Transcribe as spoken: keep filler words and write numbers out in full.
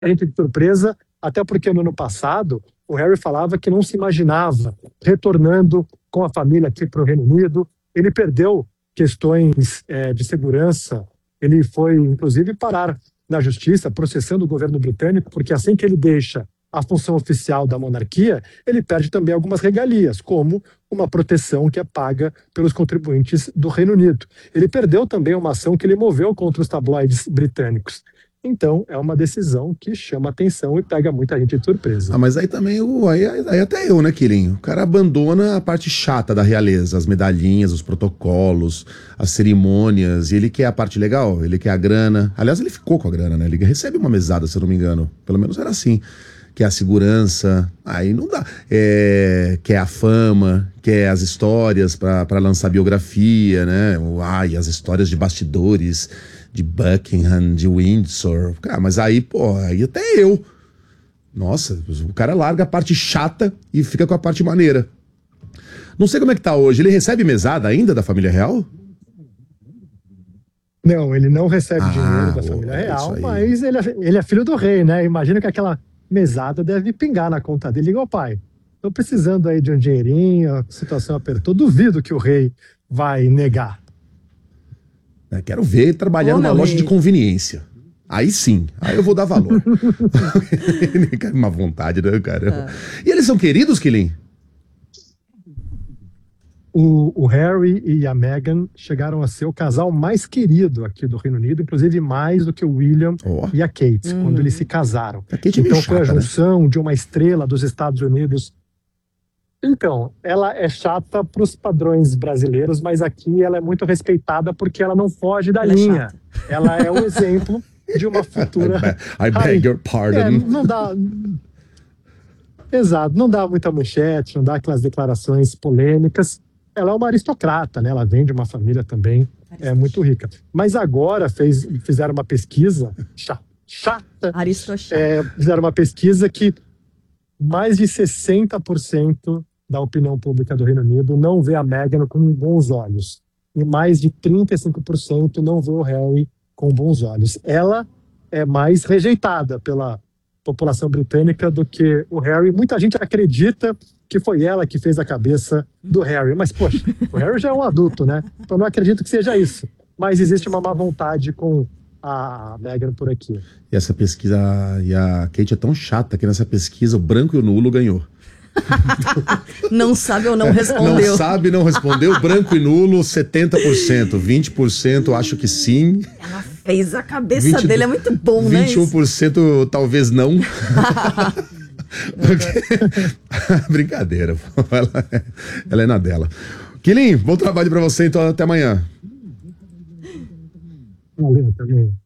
gente de surpresa, até porque no ano passado o Harry falava que não se imaginava retornando com a família aqui para o Reino Unido. Ele perdeu questões é, de segurança, ele foi inclusive parar na justiça processando o governo britânico, porque assim que ele deixa a função oficial da monarquia, ele perde também algumas regalias, como uma proteção que é paga pelos contribuintes do Reino Unido. Ele perdeu também uma ação que ele moveu contra os tabloides britânicos. Então, é uma decisão que chama atenção e pega muita gente de surpresa. Ah, mas aí também, o, aí, aí até eu, né, Quilinho? O cara abandona a parte chata da realeza, as medalhinhas, os protocolos, as cerimônias, e ele quer a parte legal, ele quer a grana. Aliás, ele ficou com a grana, né? Ele recebe uma mesada, se eu não me engano. Pelo menos era assim. Quer a segurança, aí não dá. É, quer a fama, quer as histórias para lançar biografia, né? Ai, as histórias de bastidores de Buckingham, de Windsor. Cara, mas aí, pô, aí até eu. Nossa, o cara larga a parte chata e fica com a parte maneira. Não sei como é que tá hoje. Ele recebe mesada ainda da família real? Não, ele não recebe Ah, dinheiro da ô, família é real, isso aí. mas ele é, ele é filho do rei, né? Imagina que aquela mesada deve pingar na conta dele. Igual, pai, tô precisando aí de um dinheirinho, a situação apertou. Duvido que o rei vai negar. É, quero ver ele trabalhar Ô, numa meu loja rei. de conveniência. Aí sim, aí eu vou dar valor. Uma vontade, né, cara? Ah. E eles são queridos, Quilin? O, o Harry e a Meghan chegaram a ser o casal mais querido aqui do Reino Unido, inclusive mais do que o William Ó, e a Kate, Uhum. quando eles se casaram. a Kate é meio Então foi a chata, né? junção de uma estrela dos Estados Unidos. Então, ela é chata para os padrões brasileiros, mas aqui ela é muito respeitada porque ela não foge da Ela é linha. chata. Ela é um exemplo de uma futura. I, be- I beg your pardon. É, não dá. Exato, não dá muita manchete, não dá aquelas declarações polêmicas. Ela é uma aristocrata, né? Ela vem de uma família também é muito rica. Mas agora fez, fizeram uma pesquisa cha- chata. Aristochata. É, fizeram uma pesquisa que mais de sessenta por cento da opinião pública do Reino Unido não vê a Meghan com bons olhos. E mais de trinta e cinco por cento não vê o Harry com bons olhos. Ela é mais rejeitada pela população britânica do que o Harry. Muita gente acredita que foi ela que fez a cabeça do Harry. Mas, poxa, o Harry já é um adulto, né? Então não acredito que seja isso. Mas existe uma má vontade com a Meghan por aqui. E essa pesquisa, e a Kate é tão chata que nessa pesquisa o branco e o nulo ganhou. Não sabe ou não respondeu. Não sabe, não respondeu. Branco e nulo, setenta por cento. vinte por cento acho que sim. Ela fez a cabeça vinte dele, é muito bom, né? vinte e um por cento talvez não. Porque... Brincadeira. Pô. Ela, é, ela é na dela. Quilin, bom trabalho pra você, então até amanhã. Valeu, também.